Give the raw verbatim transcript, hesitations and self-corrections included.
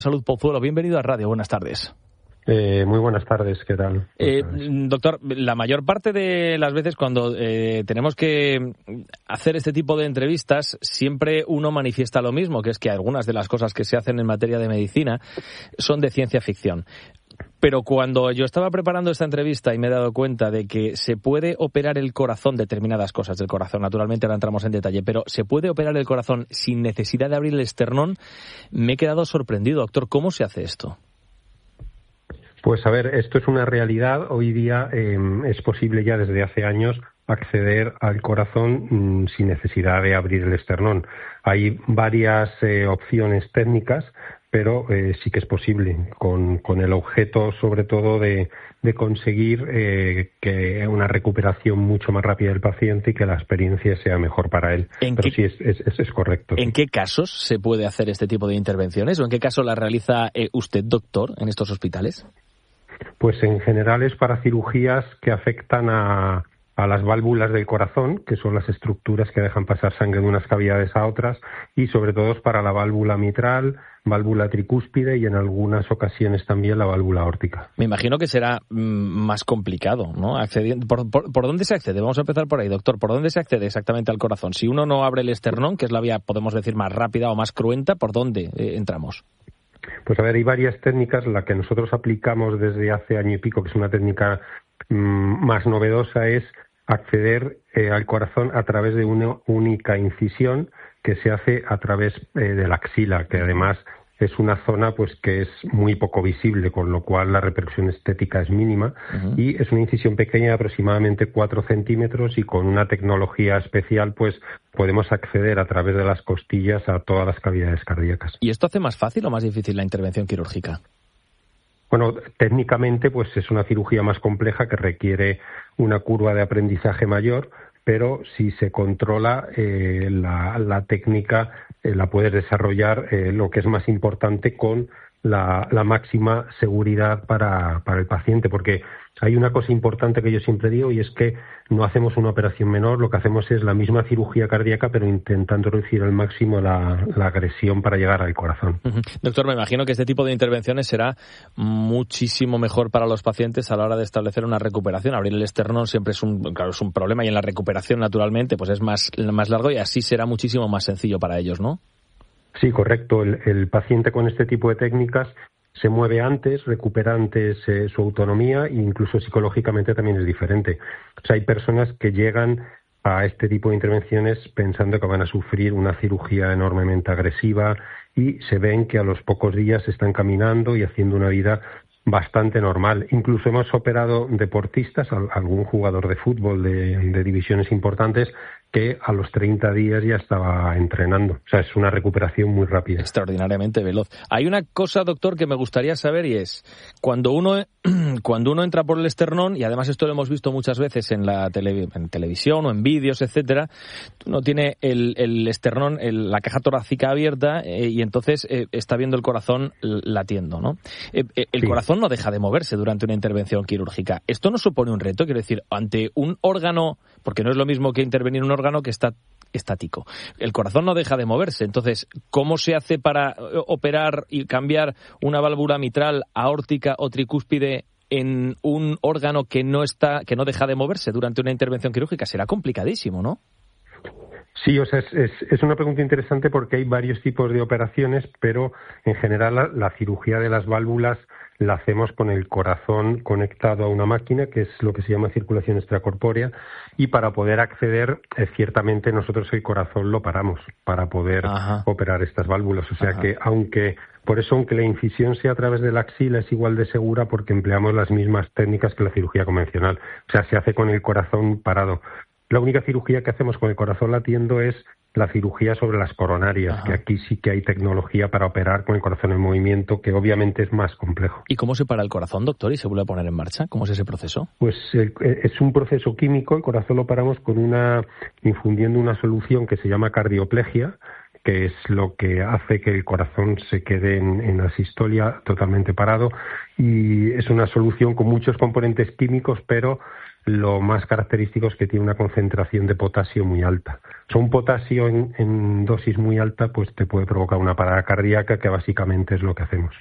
Salud Pozuelo, bienvenido a Radio, buenas tardes. Eh, muy buenas tardes, ¿qué tal? Eh, doctor, la mayor parte de las veces cuando eh, tenemos que hacer este tipo de entrevistas, siempre uno manifiesta lo mismo, que es que algunas de las cosas que se hacen en materia de medicina son de ciencia ficción. Pero cuando yo estaba preparando esta entrevista y me he dado cuenta de que se puede operar el corazón, determinadas cosas del corazón, naturalmente ahora entramos en detalle, pero se puede operar el corazón sin necesidad de abrir el esternón, me he quedado sorprendido. Doctor, ¿cómo se hace esto? Pues a ver, esto es una realidad. Hoy día eh, es posible ya desde hace años acceder al corazón mmm, sin necesidad de abrir el esternón. Hay varias eh, opciones técnicas, pero eh, sí que es posible, con, con el objeto sobre todo de, de conseguir eh, que una recuperación mucho más rápida del paciente y que la experiencia sea mejor para él. Pero qué, sí, es, es, es correcto. ¿En sí. qué casos se puede hacer este tipo de intervenciones o en qué caso la realiza eh, usted, doctor, en estos hospitales? Pues en general es para cirugías que afectan a, a las válvulas del corazón, que son las estructuras que dejan pasar sangre de unas cavidades a otras, y sobre todo es para la válvula mitral, válvula tricúspide y en algunas ocasiones también la válvula aórtica. Me imagino que será mm, más complicado, ¿no? Accediendo, ¿por, por, ¿Por dónde se accede? Vamos a empezar por ahí, doctor. ¿Por dónde se accede exactamente al corazón? Si uno no abre el esternón, que es la vía, podemos decir, más rápida o más cruenta, ¿por dónde eh, entramos? Pues a ver, hay varias técnicas. La que nosotros aplicamos desde hace año y pico, que es una técnica mmm, más novedosa, es acceder eh, al corazón a través de una única incisión que se hace a través eh, de la axila, que además es una zona pues que es muy poco visible, con lo cual la repercusión estética es mínima. Uh-huh. Y es una incisión pequeña de aproximadamente cuatro centímetros y con una tecnología especial pues podemos acceder a través de las costillas a todas las cavidades cardíacas. ¿Y esto hace más fácil o más difícil la intervención quirúrgica? Bueno, técnicamente pues es una cirugía más compleja que requiere una curva de aprendizaje mayor, pero si se controla eh, la, la técnica eh, la puedes desarrollar eh, lo que es más importante con la, la máxima seguridad para, para el paciente, porque hay una cosa importante que yo siempre digo y es que no hacemos una operación menor, lo que hacemos es la misma cirugía cardíaca pero intentando reducir al máximo la, la agresión para llegar al corazón. Uh-huh. Doctor, me imagino que este tipo de intervenciones será muchísimo mejor para los pacientes a la hora de establecer una recuperación. Abrir el esternón siempre es un, claro, es un problema y en la recuperación naturalmente pues es más, más largo y así será muchísimo más sencillo para ellos, ¿no? Sí, correcto. El, el paciente con este tipo de técnicas se mueve antes, recupera antes eh, su autonomía e incluso psicológicamente también es diferente. O sea, hay personas que llegan a este tipo de intervenciones pensando que van a sufrir una cirugía enormemente agresiva y se ven que a los pocos días están caminando y haciendo una vida bastante normal. Incluso hemos operado deportistas, algún jugador de fútbol de, de divisiones importantes que a los treinta días ya estaba entrenando. O sea, es una recuperación muy rápida. Extraordinariamente veloz. Hay una cosa, doctor, que me gustaría saber y es, cuando uno cuando uno entra por el esternón, y además esto lo hemos visto muchas veces en la tele, en televisión o en vídeos, etcétera, uno tiene el, el esternón, el, la caja torácica abierta eh, y entonces eh, está viendo el corazón latiendo, ¿no? Eh, eh, el sí. corazón no deja de moverse durante una intervención quirúrgica. ¿Esto no supone un reto? Quiero decir, ante un órgano, porque no es lo mismo que intervenir un órgano que está estático. El corazón no deja de moverse. Entonces, ¿cómo se hace para operar y cambiar una válvula mitral, aórtica o tricúspide en un órgano que no está, que no deja de moverse durante una intervención quirúrgica? Será complicadísimo, ¿no? Sí, o sea, es, es, es una pregunta interesante porque hay varios tipos de operaciones, pero en general la, la cirugía de las válvulas la hacemos con el corazón conectado a una máquina, que es lo que se llama circulación extracorpórea, y para poder acceder, eh, ciertamente nosotros el corazón lo paramos para poder Ajá. operar estas válvulas. O sea Ajá. que aunque, por eso aunque la incisión sea a través de la axila es igual de segura porque empleamos las mismas técnicas que la cirugía convencional. O sea, se hace con el corazón parado. La única cirugía que hacemos con el corazón latiendo es la cirugía sobre las coronarias, Ajá. que aquí sí que hay tecnología para operar con el corazón en movimiento, que obviamente es más complejo. ¿Y cómo se para el corazón, doctor, y se vuelve a poner en marcha? ¿Cómo es ese proceso? Pues el, es un proceso químico. El corazón lo paramos con una infundiendo una solución que se llama cardioplegia, que es lo que hace que el corazón se quede en, en asistolia totalmente parado, y es una solución con muchos componentes químicos, pero lo más característico es que tiene una concentración de potasio muy alta. O sea, un potasio en, en dosis muy alta pues te puede provocar una parada cardíaca, que básicamente es lo que hacemos.